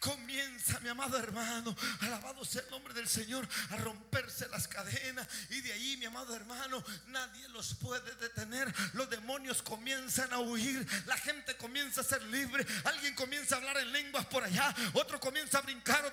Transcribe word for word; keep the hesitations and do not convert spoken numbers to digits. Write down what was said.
comienza, mi amado hermano, alabado sea el nombre del Señor, a romperse las cadenas. Y de ahí, mi amado hermano, nadie los puede detener. Los demonios comienzan a huir, la gente comienza a ser libre. Alguien comienza a hablar en lenguas por allá, otro comienza a brincar,